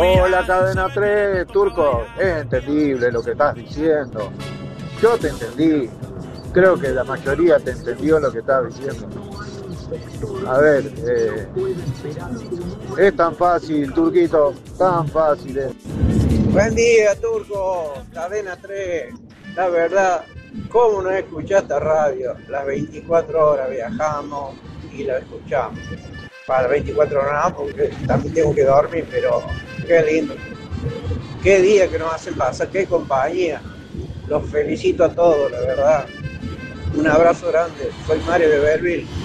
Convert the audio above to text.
Hola Cadena 3, Turco, es entendible lo que estás diciendo. Yo te entendí, creo que la mayoría te entendió lo que estás diciendo. A ver, es tan fácil, Turquito, tan fácil es. Buen día, Turco, Cadena 3. La verdad, ¿cómo no escuchar esta radio? Las 24 horas viajamos y la escuchamos. Para las 24 horas no, porque también tengo que dormir, pero qué lindo. Qué día que nos hacen pasar, qué compañía. Los felicito a todos, la verdad. Un abrazo grande. Soy Mario de Belleville.